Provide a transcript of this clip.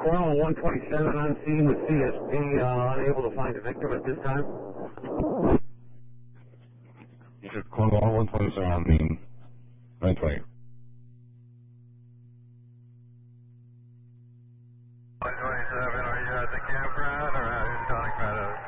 Cornwall 127 on scene with CSP, unable to find a victim at this time. You said Cornwall 127 on scene. 920. 127, are you at the campground or are you calling Meadows?